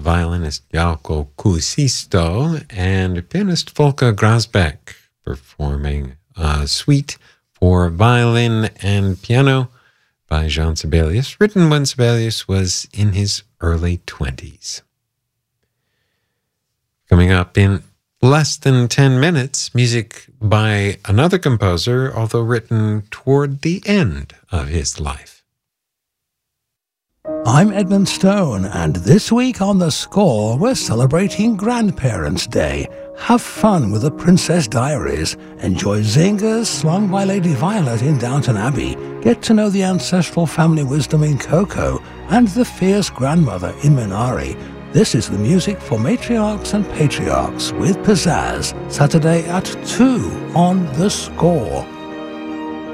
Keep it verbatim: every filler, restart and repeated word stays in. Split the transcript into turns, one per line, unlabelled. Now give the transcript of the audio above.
violinist Jaakko Kuusisto, and pianist Volker Grasbeck, performing a suite for violin and piano by Jean Sibelius, written when Sibelius was in his early twenties. Coming up in less than ten minutes, music by another composer, although written toward the end of his life.
I'm Edmund Stone, and this week on The Score, we're celebrating Grandparents' Day. Have fun with The Princess Diaries. Enjoy zingers slung by Lady Violet in Downton Abbey. Get to know the ancestral family wisdom in Coco and the fierce grandmother in Minari. This is the music for matriarchs and patriarchs with pizzazz, Saturday at two on The Score.